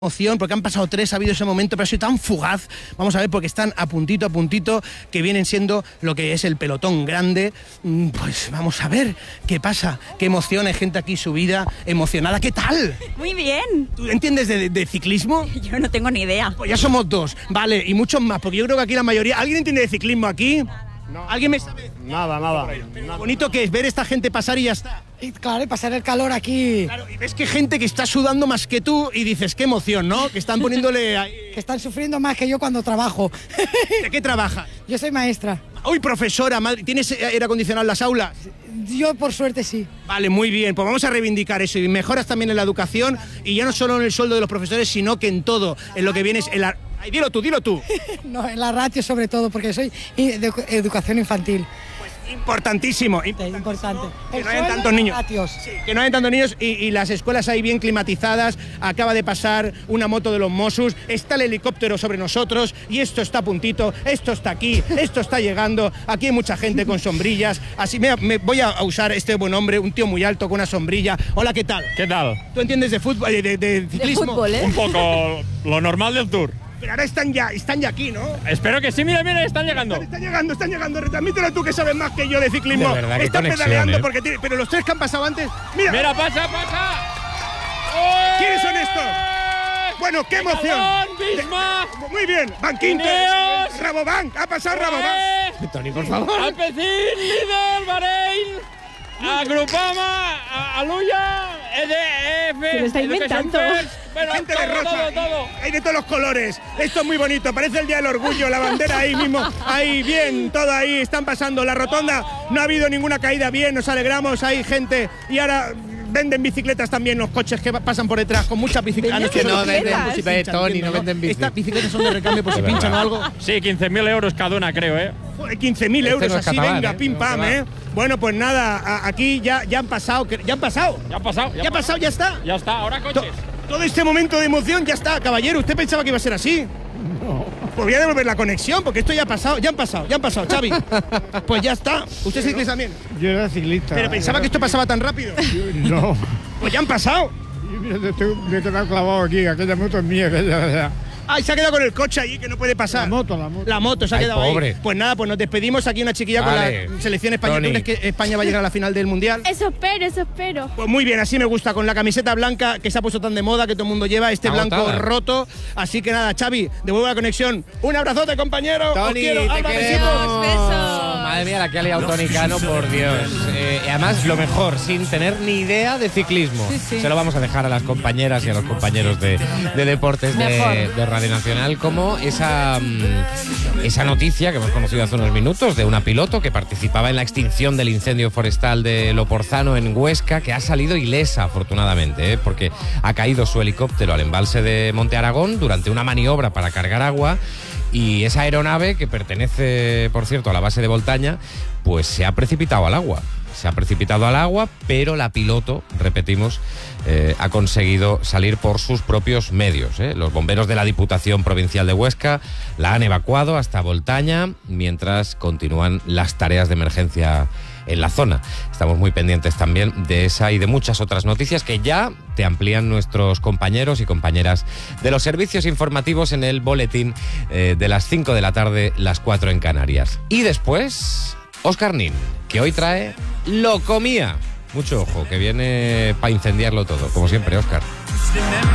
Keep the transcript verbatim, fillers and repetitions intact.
emoción, porque han pasado tres, ha habido ese momento, pero ha sido tan fugaz. Vamos a ver, porque están a puntito, a puntito, que vienen siendo lo que es el pelotón grande. Pues vamos a ver qué pasa, qué emoción, hay gente aquí subida, emocionada. ¿Qué tal? Muy bien. ¿Tú entiendes de, de ciclismo? Yo no tengo ni idea. Pues ya somos dos, vale, y muchos más, porque yo creo que aquí la mayoría... ¿Alguien entiende de ciclismo aquí? No. ¿Alguien me sabe? Nada, nada. Lo bonito que es ver esta gente pasar y ya está. Y claro, y pasar el calor aquí. Claro, y ves que gente que está sudando más que tú y dices, qué emoción, ¿no? Que están poniéndole ahí... Que están sufriendo más que yo cuando trabajo. ¿De qué trabajas? Yo soy maestra. Uy, profesora, madre, ¿tienes aire acondicionado en las aulas? Yo, por suerte, sí. Vale, muy bien, pues vamos a reivindicar eso y mejoras también en la educación y ya no solo en el sueldo de los profesores, sino que en todo, en lo que viene es... El ar... Ay, dilo tú, dilo tú. No, en la ratio sobre todo, porque soy de educación infantil. Importantísimo, Sí, importante. que El no hayan sueldo tantos y niños. ratios. Sí, que no hayan tantos niños y, y las escuelas ahí bien climatizadas. Acaba de pasar una moto de los Mossos, está el helicóptero sobre nosotros y esto está a puntito, esto está aquí, esto está llegando. Aquí hay mucha gente con sombrillas. Así me, me voy a usar este buen hombre, un tío muy alto con una sombrilla. Hola, ¿qué tal? ¿Qué tal? ¿Tú entiendes de fútbol, de, de, de ciclismo? De fútbol, ¿eh? Un poco lo normal del Tour. Pero ahora están ya, están ya aquí, ¿no? Espero que sí, mira, mira, están llegando. Están, están llegando, están llegando. Retransmítelo tú que sabes más que yo de ciclismo. De verdad, qué están conexión, pedaleando ¿eh? porque tiene, pero los tres que han pasado antes, mira, Mira, pasa, pasa. ¿quiénes son estos? Bueno, qué emoción. Decathlon, Visma. De- Muy bien, Van Quinter, Ineos. Rabobank, ha pasado Rabobank. Tony, por favor. Alpecin, líder, Bahrein, a Grupama, a Aluya, E D F. Se lo está Education inventando. First. Bueno, Gente todo, de rosa, todo, todo. hay de todos los colores. Esto es muy bonito, parece el Día del Orgullo, la bandera ahí mismo, ahí bien, todo ahí, están pasando. La rotonda, no ha habido ninguna caída, bien, nos alegramos, hay gente y ahora venden bicicletas también los coches que pasan por detrás con muchas bicicletas. Que no venden venden bicicletas, Tony, no venden bici. Estas bicicletas son de recambio por si De pinchan o verdad. algo. Sí, quince mil euros cada una, creo, ¿eh? Joder, quince mil Este euros no es así, catalán, venga, ¿eh? pim No, pam, que va. ¿eh? Bueno, pues nada, a- aquí ya, ya han pasado, que- ya han pasado. Ya ha pasado. Ya ha pasado, ya está. Ya está, ahora To- coches. Todo este momento de emoción ya está, caballero. ¿Usted pensaba que iba a ser así? No. Pues voy a devolver la conexión, porque esto ya ha pasado, ya han pasado, ya han pasado, Xavi. Pues ya está. ¿Usted es ciclista también? Yo era ciclista. Pero pensaba que esto pasaba tan rápido. No. Pues ya han pasado. Yo, mira, te estoy- me he quedado clavado aquí. Aquella moto es mía. Aquella, Ay, se ha quedado con el coche ahí que no puede pasar. la moto, la moto. La moto se ha Ay, quedado pobre. ahí. Pues nada, pues nos despedimos aquí una chiquilla Vale. con la selección española. ¿Tú Tony. crees que España va a llegar a la final del Mundial? Eso espero, eso espero. Pues muy bien, así me gusta, con la camiseta blanca que se ha puesto tan de moda, que todo el mundo lleva, este Está blanco agotada. roto. Así que nada, Xavi, devuelvo la conexión. Un abrazote, compañero. Os Tony, quiero. te Alba, queremos. besitos. besos. Madre mía, la que ha liado Tony Cano, por Dios. Eh, y además, lo mejor, sin tener ni idea de ciclismo. Sí, sí. Se lo vamos a dejar a las compañeras y a los compañeros de, de deportes de, Mejor. de Radio Nacional, como esa, mm, esa noticia que hemos conocido hace unos minutos de una piloto que participaba en la extinción del incendio forestal de Loporzano en Huesca, que ha salido ilesa, afortunadamente, ¿eh? Porque ha caído su helicóptero al embalse de Monte Aragón durante una maniobra para cargar agua. Y esa aeronave, que pertenece, por cierto, a la base de Voltaña, pues se ha precipitado al agua. Se ha precipitado al agua, pero la piloto, repetimos, eh, ha conseguido salir por sus propios medios, ¿eh? Los bomberos de la Diputación Provincial de Huesca la han evacuado hasta Voltaña, mientras continúan las tareas de emergencia en la zona. Estamos muy pendientes también de esa y de muchas otras noticias que ya te amplían nuestros compañeros y compañeras de los servicios informativos en el boletín eh, de las cinco de la tarde, las cuatro en Canarias. Y después, Óscar Nin, que hoy trae Lo Comía. Mucho ojo, que viene para incendiarlo todo, como siempre, Óscar.